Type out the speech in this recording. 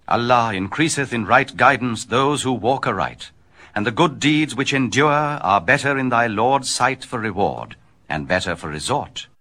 Allah increaseth in right guidance those who walk aright, and the good deeds which endure are better in thy Lord's sight for reward, and better for resort.